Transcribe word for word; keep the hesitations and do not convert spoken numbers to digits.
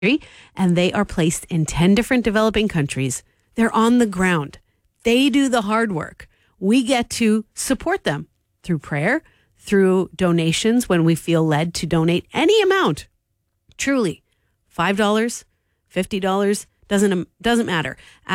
and they are placed in ten different developing countries. They're on the ground. They do the hard work. We get to support them through prayer, through donations when we feel led to donate any amount. Truly, five dollars, fifty dollars, doesn't, doesn't matter.